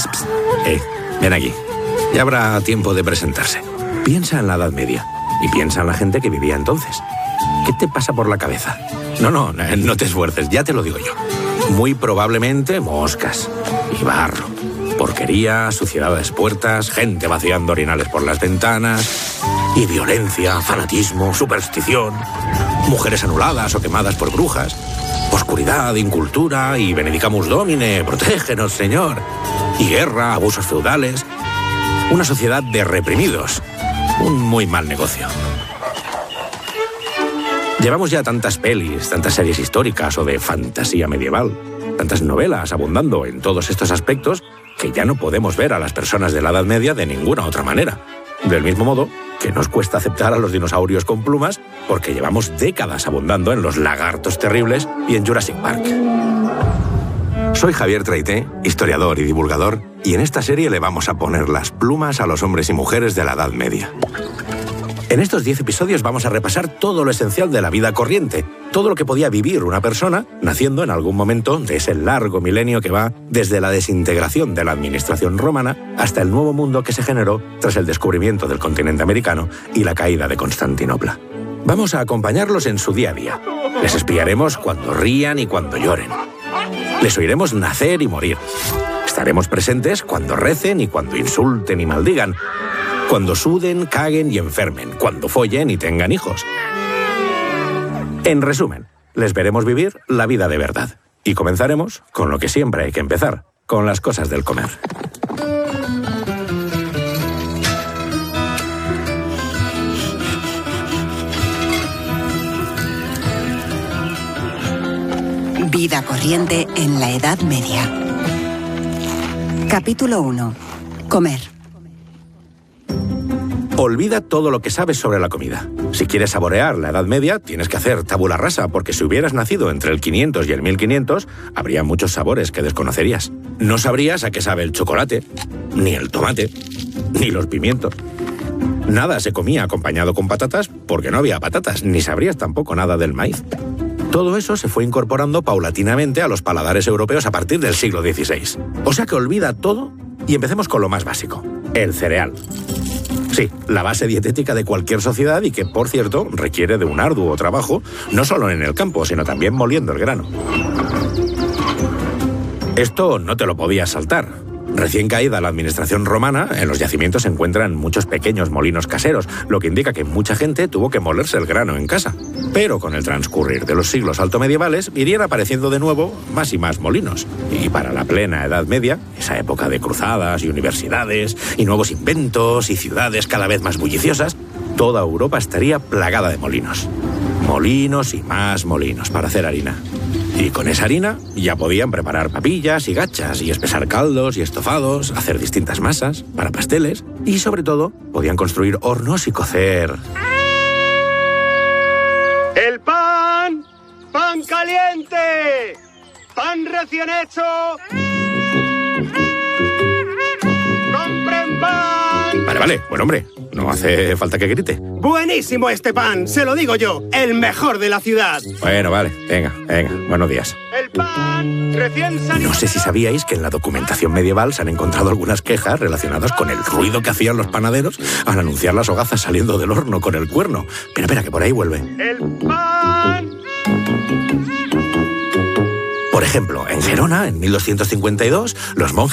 psst. Ven aquí. Ya habrá tiempo de presentarse. Piensa en la Edad Media y piensa en la gente que vivía entonces. ¿Qué te pasa por la cabeza? No te esfuerces, ya te lo digo yo. Muy probablemente moscas y barro, porquería, suciedad a las puertas, gente vaciando orinales por las ventanas y violencia, fanatismo, superstición, mujeres anuladas o quemadas por brujas, oscuridad, incultura y benedicamus domine, protégenos, Señor, y guerra, abusos feudales, una sociedad de reprimidos, un muy mal negocio. Llevamos ya tantas pelis, tantas series históricas o de fantasía medieval, tantas novelas abundando en todos estos aspectos que ya no podemos ver a las personas de la Edad Media de ninguna otra manera. Del mismo modo que nos cuesta aceptar a los dinosaurios con plumas porque llevamos décadas abundando en los lagartos terribles y en Jurassic Park. Soy Javier Traité, historiador y divulgador, y en esta serie le vamos a poner las plumas a los hombres y mujeres de la Edad Media. En estos 10 episodios vamos a repasar todo lo esencial de la vida corriente, todo lo que podía vivir una persona naciendo en algún momento de ese largo milenio que va desde la desintegración de la administración romana hasta el nuevo mundo que se generó tras el descubrimiento del continente americano y la caída de Constantinopla. Vamos a acompañarlos en su día a día. Les espiaremos cuando rían y cuando lloren. Les oiremos nacer y morir. Estaremos presentes cuando recen y cuando insulten y maldigan. Cuando suden, caguen y enfermen, cuando follen y tengan hijos. En resumen, les veremos vivir la vida de verdad. Y comenzaremos con lo que siempre hay que empezar, con las cosas del comer. Vida corriente en la Edad Media. Capítulo 1. Comer. Olvida todo lo que sabes sobre la comida. Si quieres saborear la Edad Media, tienes que hacer tabula rasa, porque si hubieras nacido entre el 500 y el 1500, habría muchos sabores que desconocerías. No sabrías a qué sabe el chocolate, ni el tomate, ni los pimientos. Nada se comía acompañado con patatas porque no había patatas, ni sabrías tampoco nada del maíz. Todo eso se fue incorporando paulatinamente a los paladares europeos a partir del siglo XVI. O sea que olvida todo y empecemos con lo más básico, el cereal. Sí, la base dietética de cualquier sociedad y que, por cierto, requiere de un arduo trabajo, no solo en el campo, sino también moliendo el grano. Esto no te lo podías saltar. Recién caída la administración romana, en los yacimientos se encuentran muchos pequeños molinos caseros, lo que indica que mucha gente tuvo que molerse el grano en casa. Pero con el transcurrir de los siglos altomedievales, irían apareciendo de nuevo más y más molinos. Y para la plena Edad Media, esa época de cruzadas y universidades, y nuevos inventos y ciudades cada vez más bulliciosas, toda Europa estaría plagada de molinos. Molinos y más molinos para hacer harina. Y con esa harina ya podían preparar papillas y gachas y espesar caldos y estofados, hacer distintas masas para pasteles y, sobre todo, podían construir hornos y cocer. ¡El pan! ¡Pan caliente! ¡Pan recién hecho! ¡Compren pan! Vale, buen hombre, no hace falta que grite. ¡Buenísimo este pan! Se lo digo yo, el mejor de la ciudad. Bueno, vale, venga, buenos días. El pan recién salido. No sé si sabíais que en la documentación medieval se han encontrado algunas quejas relacionadas con el ruido que hacían los panaderos al anunciar las hogazas saliendo del horno con el cuerno. Pero espera, que por ahí vuelve. El pan. Por ejemplo, en Gerona, en 1252, los monjes